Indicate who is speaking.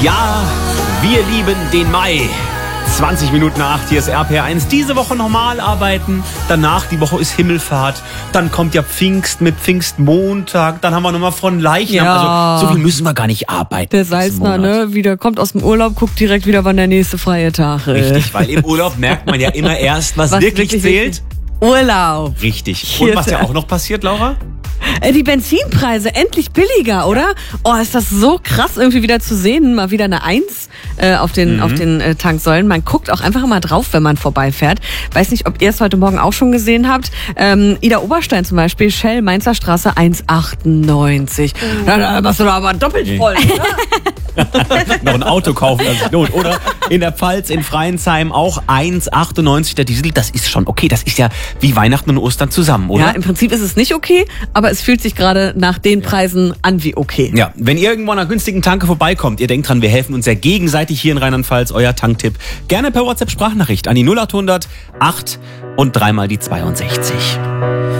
Speaker 1: Ja, wir lieben den Mai. 20 Minuten nach 8, hier ist RPR1. Diese Woche normal arbeiten, danach die Woche ist Himmelfahrt, dann kommt ja Pfingst mit Pfingstmontag, dann haben wir nochmal von Leichnam.
Speaker 2: Ja.
Speaker 1: Also so viel müssen wir gar nicht arbeiten.
Speaker 2: Der Salzner, ne, wieder kommt aus dem Urlaub, guckt direkt wieder, wann der nächste freie Tag ist.
Speaker 1: Richtig, weil im Urlaub merkt man ja immer erst, was wirklich zählt.
Speaker 2: Urlaub.
Speaker 1: Richtig. Und was ja auch noch passiert, Laura?
Speaker 2: Die Benzinpreise endlich billiger, oder? Oh, ist das so krass irgendwie wieder zu sehen. Mal wieder eine 1 auf den Tanksäulen. Man guckt auch einfach mal drauf, wenn man vorbeifährt. Weiß nicht, ob ihr es heute Morgen auch schon gesehen habt. Ida Oberstein zum Beispiel, Shell, Mainzer Straße 1,98. Da machst du doch aber doppelt voll, oder?
Speaker 1: Noch ein Auto kaufen, das ist Not. Oder in der Pfalz, in Freiensheim auch 1,98 der Diesel. Das ist schon okay. Das ist ja wie Weihnachten und Ostern zusammen, oder?
Speaker 2: Ja, im Prinzip ist es nicht okay, aber es fühlt sich gerade nach den Preisen an wie okay.
Speaker 1: Ja, wenn ihr irgendwo an einer günstigen Tanke vorbeikommt, ihr denkt dran, wir helfen uns ja gegenseitig hier in Rheinland-Pfalz. Euer Tanktipp gerne per WhatsApp-Sprachnachricht an die 0800 8 und dreimal die 62.